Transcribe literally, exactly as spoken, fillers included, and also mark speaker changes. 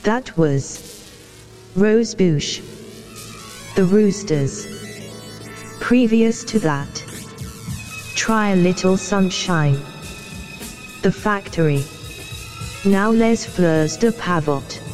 Speaker 1: That was Rosebouche. The Roosters. Previous to that, Try a Little Sunshine. The Factory. Now Les Fleurs de Pavotte.